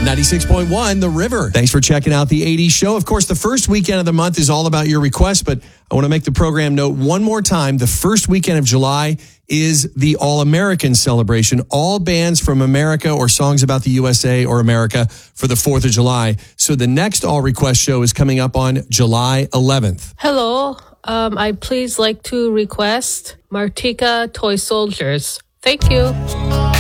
96.1 The River. Thanks for checking out the 80s show. Of course, the first weekend of the month is all about your requests, but I want to make the program note one more time. The first weekend of July is the All-American celebration. All bands from America or songs about the USA or America for the 4th of July. So the next All Request show is coming up on July 11th. Hello. I'd please like to request Martika Toy Soldiers. Thank you.